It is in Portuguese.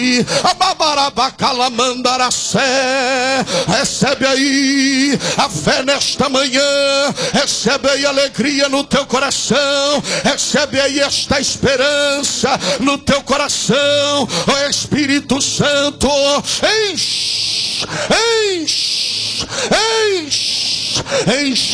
Recebe aí a fé nesta manhã, recebe aí alegria no teu coração, recebe aí esta esperança no teu coração. Ó Espírito Santo, enche, enche, enche, enche